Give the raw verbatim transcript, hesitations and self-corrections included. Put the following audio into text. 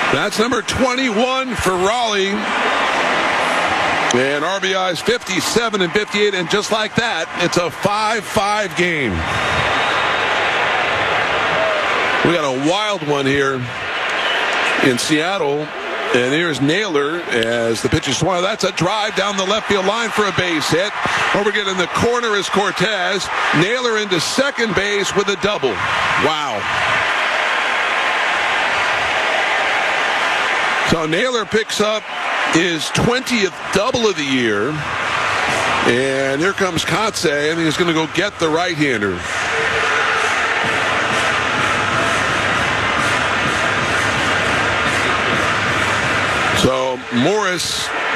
That's number twenty-one for Raleigh. And R B I's fifty-seven and fifty-eight, and just like that, it's a five five game. We got a wild one here in Seattle. And here's Naylor as the pitch is swung. That's a drive down the left field line for a base hit. Over getting the corner is Cortez. Naylor into second base with a double. Wow. So Naylor picks up his twentieth double of the year. And here comes Kotsay, and he's going to go get the right-hander. So Morris